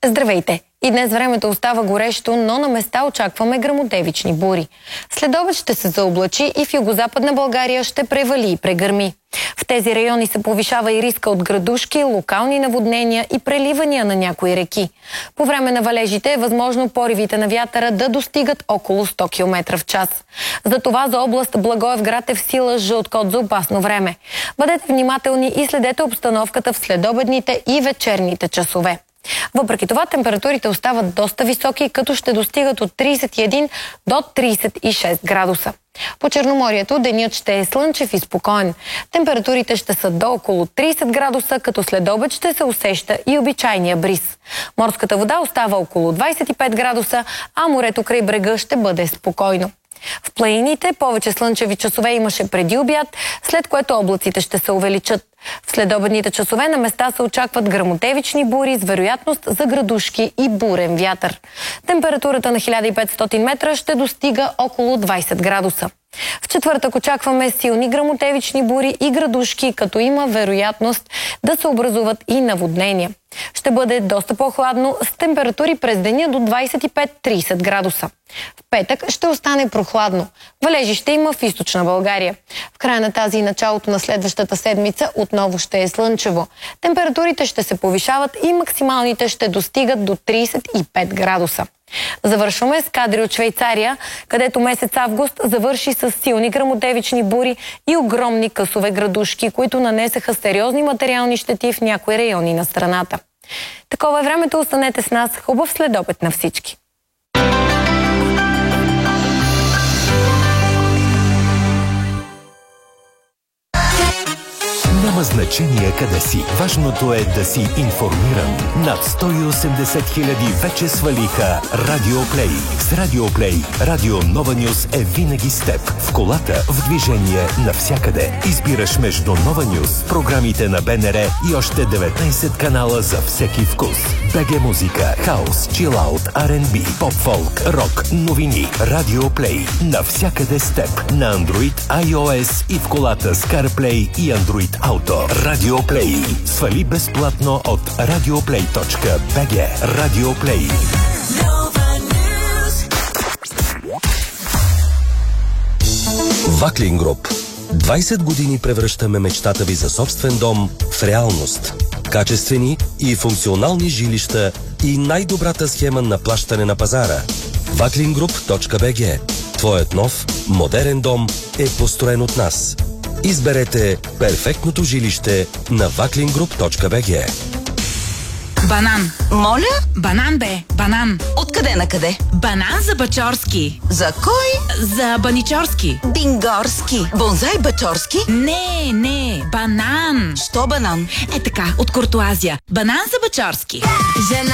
Здравейте! И днес времето остава горещо, но на места очакваме гръмотевични бури. Следобед ще се заоблачи и в югозападна България ще превали и прегърми. В тези райони се повишава и риска от градушки, локални наводнения и преливания на някои реки. По време на валежите е възможно поривите на вятъра да достигат около 100 км в час. Затова за област Благоевград е в сила жълт код за опасно време. Бъдете внимателни и следете обстановката в следобедните и вечерните часове. Въпреки това, температурите остават доста високи, като ще достигат от 31 до 36 градуса. По Черноморието денят ще е слънчев и спокоен. Температурите ще са до около 30 градуса, като следобед ще се усеща и обичайния бриз. Морската вода остава около 25 градуса, а морето край брега ще бъде спокойно. В планините повече слънчеви часове имаше преди обяд, след което облаците ще се увеличат. В следобедните часове на места се очакват гръмотевични бури с вероятност за градушки и бурен вятър. Температурата на 1500 метра ще достига около 20 градуса. В четвъртък очакваме силни гръмотевични бури и градушки, като има вероятност да се образуват и наводнения. Ще бъде доста по-хладно с температури през деня до 25-30 градуса. В петък ще остане прохладно. Валежи ще има в източна България. В края на тази и началото на следващата седмица отново ще е слънчево. Температурите ще се повишават и максималните ще достигат до 35 градуса. Завършваме с кадри от Швейцария, където месец август завърши с силни гръмотевични бури и огромни късове градушки, които нанесаха сериозни материални щети в някои райони на страната. Такова е времето, останете с нас. Хубав следобед на всички! Няма значение къде си. Важното е да си информиран. Над 180 хиляди вече свалиха Радиоплей. С Радиоплей Радио Нова Нюс е винаги с теб. В колата, в движение, навсякъде. Избираш между Нова Нюс, програмите на БНР и още 19 канала за всеки вкус. БГ музика, хаус, чилаут, R&B, поп-фолк, рок, новини. Радиоплей. Навсякъде с теб. На Android, iOS и в колата с CarPlay и Android Auto. Радиоплей. Свали безплатно от radioplay.bg. Радиоплей. Ваклин Груп. 20 години превръщаме мечтата ви за собствен дом в реалност. Качествени и функционални жилища и най-добрата схема на плащане на пазара. Vaklingroup.bg. Твоят нов, модерен дом е построен от нас. Изберете перфектното жилище на vaklingroup.bg. Банан. Моля? Банан бе, банан. Откъде на къде? Банан за Бачорски. За кой? За Баничорски. Бингорски. Бонзай Бачорски? Не, банан. Що банан? Е така, от Куртуазия. Банан за Бачорски. Жена